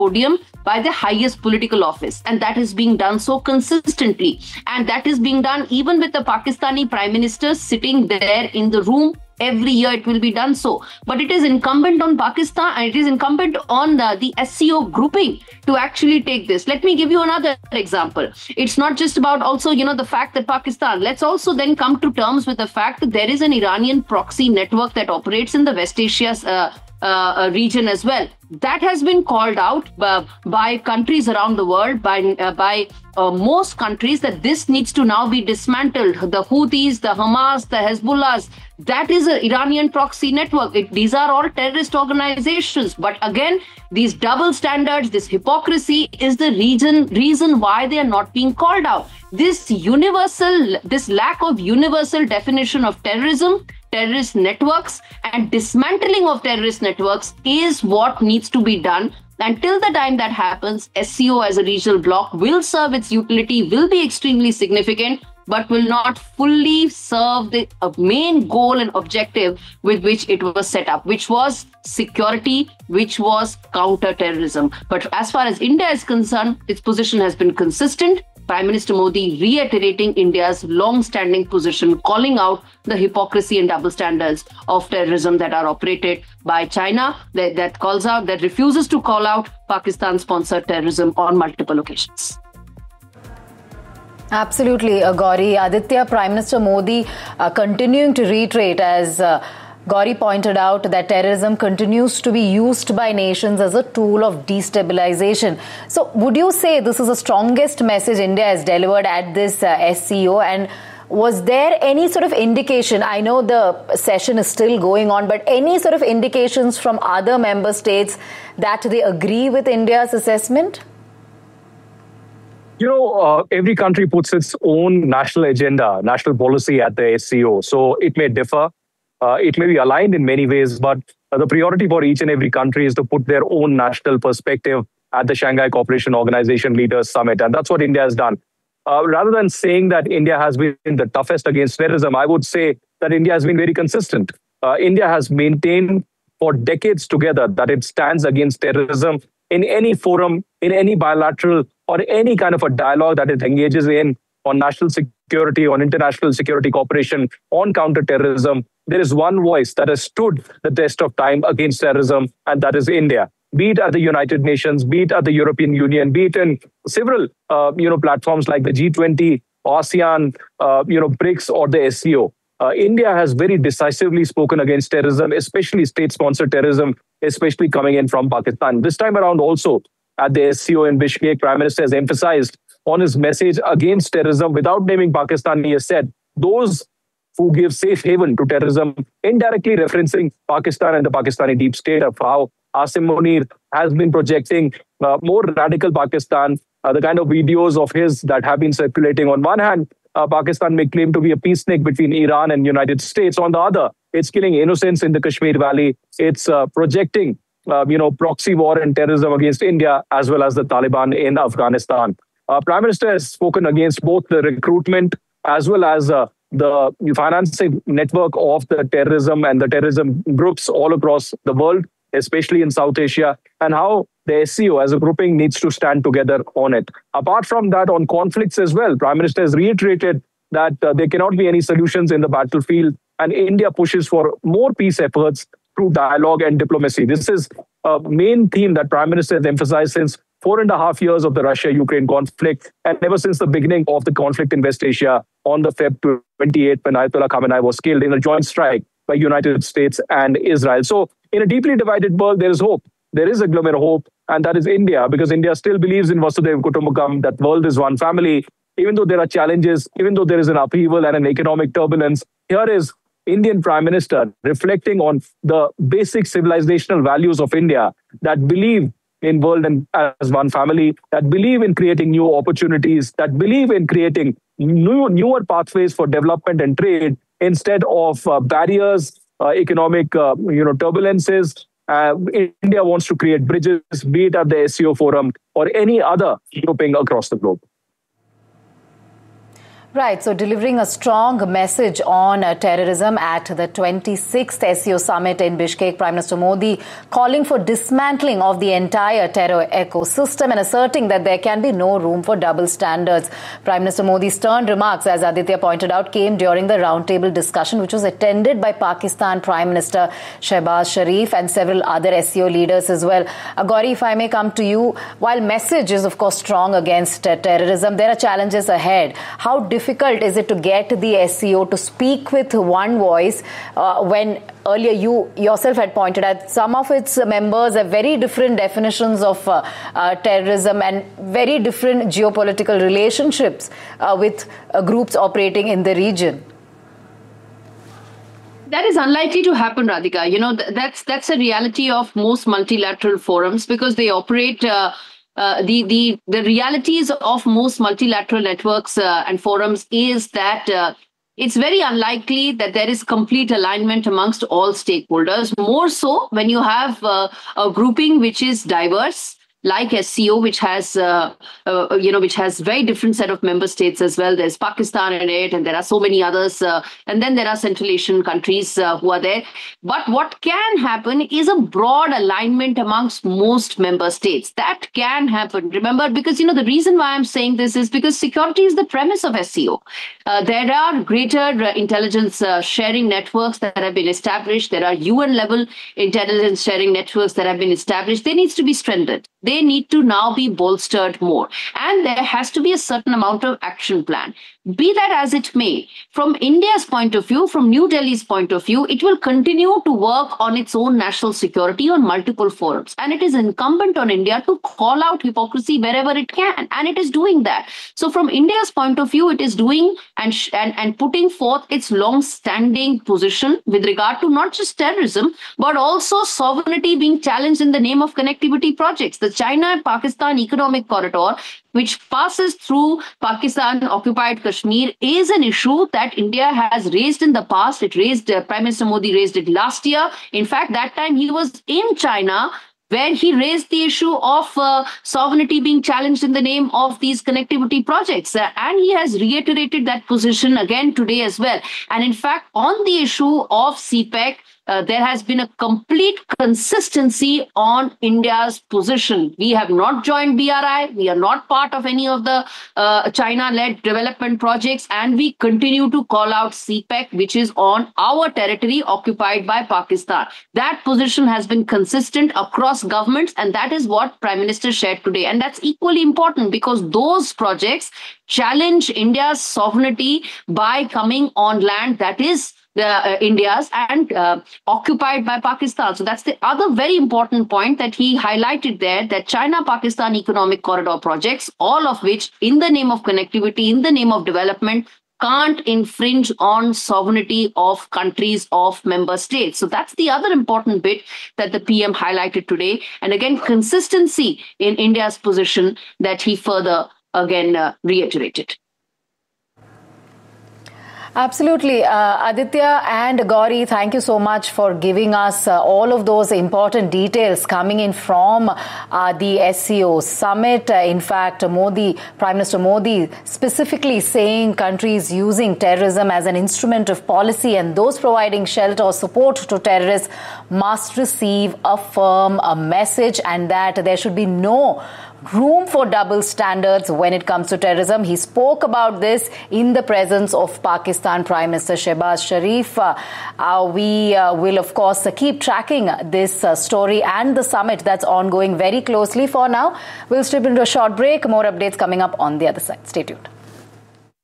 podium by the highest political office. And that is being done so consistently. And that is being done even with the Pakistani Prime Minister sitting there in the room. Every year it will be done so. But it is incumbent on Pakistan and it is incumbent on the SCO grouping to actually take this. Let me give you another example. It's not just about also, the fact that Pakistan, let's also then come to terms with the fact that there is an Iranian proxy network that operates in the West Asia region as well. That has been called out by countries around the world, by most countries, that this needs to now be dismantled. The Houthis, the Hamas, the Hezbollahs, that is an Iranian proxy network. These are all terrorist organizations. But again, these double standards, this hypocrisy is the reason why they are not being called out. This lack of universal definition of terrorism, terrorist networks, and dismantling of terrorist networks is what needs to be done. Until the time that happens, SCO as a regional bloc will serve its utility, will be extremely significant, but will not fully serve the main goal and objective with which it was set up, which was security, which was counter-terrorism. But as far as India is concerned, its position has been consistent. Prime Minister Modi reiterating India's long-standing position, calling out the hypocrisy and double standards of terrorism that are operated by China, that refuses to call out Pakistan-sponsored terrorism on multiple occasions. Absolutely, Gauri. Aditya, Prime Minister Modi continuing to reiterate, as Gauri pointed out, that terrorism continues to be used by nations as a tool of destabilization. So would you say this is the strongest message India has delivered at this SCO? And was there any sort of indication, I know the session is still going on, but any sort of indications from other member states that they agree with India's assessment? Every country puts its own national agenda, national policy at the SCO. So it may differ. It may be aligned in many ways, but the priority for each and every country is to put their own national perspective at the Shanghai Cooperation Organization Leaders Summit. And that's what India has done. Rather than saying that India has been the toughest against terrorism, I would say that India has been very consistent. India has maintained for decades together that it stands against terrorism in any forum, in any bilateral or any kind of a dialogue that it engages in on national security, on international security cooperation, on counterterrorism. There is one voice that has stood the test of time against terrorism, and that is India. Be it at the United Nations, be it at the European Union, be it in several platforms like the G20, ASEAN, BRICS, or the SCO. India has very decisively spoken against terrorism, especially state-sponsored terrorism, especially coming in from Pakistan. This time around also, at the SCO in Bishkek, Prime Minister has emphasized on his message against terrorism without naming Pakistan. He has said those who give safe haven to terrorism, indirectly referencing Pakistan and the Pakistani deep state, of how Asim Munir has been projecting more radical Pakistan, the kind of videos of his that have been circulating. On one hand, Pakistan may claim to be a peacenik between Iran and United States. On the other, it's killing innocents in the Kashmir Valley. It's projecting, proxy war and terrorism against India, as well as the Taliban in Afghanistan. Prime Minister has spoken against both the recruitment as well as the financing network of the terrorism and the terrorism groups all across the world, especially in South Asia, and how the SCO as a grouping needs to stand together on it. Apart from that, on conflicts as well, Prime Minister has reiterated that there cannot be any solutions in the battlefield, and India pushes for more peace efforts through dialogue and diplomacy. This is a main theme that Prime Minister has emphasized since 4.5 years of the Russia-Ukraine conflict, and ever since the beginning of the conflict in West Asia on the Feb 28th, when Ayatollah Khamenei was killed in a joint strike by United States and Israel. So in a deeply divided world, there is hope. There is a glimmer of hope, and that is India, because India still believes in Vasudhaiva Kutumbakam, that world is one family. Even though there are challenges, even though there is an upheaval and an economic turbulence, here is Indian Prime Minister reflecting on the basic civilizational values of India, that believe in world and as one family, that believe in creating new opportunities, that believe in creating newer pathways for development and trade instead of barriers, economic turbulences. India wants to create bridges, be it at the SCO forum or any other grouping across the globe. Right, so delivering a strong message on terrorism at the 26th SCO summit in Bishkek, Prime Minister Modi calling for dismantling of the entire terror ecosystem and asserting that there can be no room for double standards. Prime Minister Modi's stern remarks, as Aditya pointed out, came during the roundtable discussion which was attended by Pakistan Prime Minister Shehbaz Sharif and several other SCO leaders as well. Gauri, if I may come to you, while message is of course strong against terrorism, there are challenges ahead. How difficult is it to get the SCO to speak with one voice when earlier you yourself had pointed out some of its members have very different definitions of terrorism and very different geopolitical relationships with groups operating in the region? That is unlikely to happen, Radhika. You know, that's a reality of most multilateral forums because they operate the realities of most multilateral networks and forums is that it's very unlikely that there is complete alignment amongst all stakeholders. More so when you have a grouping which is diverse, like SCO, which has which has very different set of member states as well. There's Pakistan in it, and there are so many others, and then there are Central Asian countries who are there. But what can happen is a broad alignment amongst most member states. That can happen. Remember, because the reason why I'm saying this is because security is the premise of SCO. There are greater intelligence sharing networks that have been established. There are UN level intelligence sharing networks that have been established. They need to be strengthened. They need to now be bolstered more. And there has to be a certain amount of action plan. Be that as it may, from India's point of view, from New Delhi's point of view, it will continue to work on its own national security on multiple forums. And it is incumbent on India to call out hypocrisy wherever it can. And it is doing that. So from India's point of view, it is doing and putting forth its long-standing position with regard to not just terrorism, but also sovereignty being challenged in the name of connectivity projects. The China-Pakistan Economic Corridor, which passes through Pakistan-occupied Kashmir, is an issue that India has raised in the past. Prime Minister Modi raised it last year. In fact, that time he was in China, where he raised the issue of sovereignty being challenged in the name of these connectivity projects. And he has reiterated that position again today as well. And in fact, on the issue of CPEC, there has been a complete consistency on India's position. We have not joined BRI. We are not part of any of the China-led development projects. And we continue to call out CPEC, which is on our territory occupied by Pakistan. That position has been consistent across governments. And that is what Prime Minister shared today. And that's equally important because those projects challenge India's sovereignty by coming on land that is India's and occupied by Pakistan. So that's the other very important point that he highlighted there, that China-Pakistan Economic Corridor projects, all of which in the name of connectivity, in the name of development, can't infringe on sovereignty of countries, of member states. So that's the other important bit that the PM highlighted today. And again, consistency in India's position that he further again reiterated. Absolutely. Aditya and Gauri, thank you so much for giving us all of those important details coming in from the SCO summit. In fact, Prime Minister Modi specifically saying countries using terrorism as an instrument of policy and those providing shelter or support to terrorists must receive a firm message, and that there should be no room for double standards when it comes to terrorism. He spoke about this in the presence of Pakistan Prime Minister Shehbaz Sharif. We will, of course, keep tracking this story and the summit that's ongoing very closely. For now, we'll strip into a short break. More updates coming up on the other side. Stay tuned.